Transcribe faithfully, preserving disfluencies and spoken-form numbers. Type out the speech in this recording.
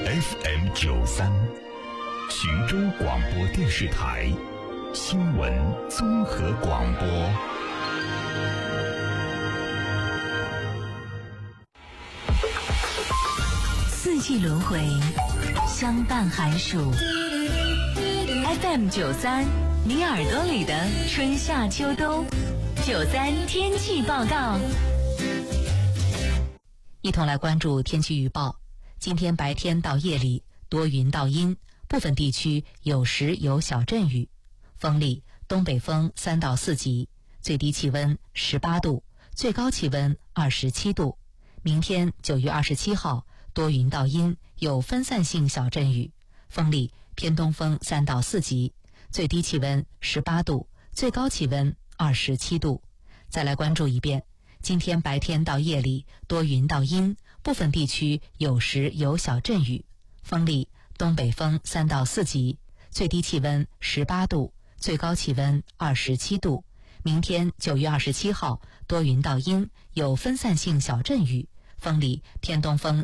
F M 九三，徐州广播电视台新闻综合广播。 四季轮回，相伴寒暑。F M 九三，你耳朵里的春夏秋冬。九三天气报告，一同来关注天气预报。今天白天到夜里多云到阴，部分地区有时有小阵雨，风力东北风三到四级，最低气温十八度，最高气温二十七度。明天九月二十七号多云到阴，有分散性小阵雨，风力偏东风三到四级，最低气温十八度，最高气温二十七度。再来关注一遍，今天白天到夜里多云到阴，部分地区有时有小阵雨，风力东北风三到四级，最低气温十八度，最高气温二十七度。明天九月二十七号多云到阴，有分散性小阵雨，风力偏东风